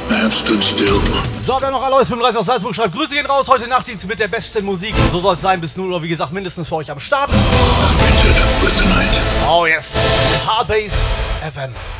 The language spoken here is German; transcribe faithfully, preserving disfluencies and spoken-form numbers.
So, dann noch Alois fünfunddreißig aus Salzburg schreibt, Grüße gehen raus, heute Nachtdienst mit der besten Musik. So soll es sein, bis null Uhr, wie gesagt, mindestens für euch am Start. Oh yes, Hardbase F M.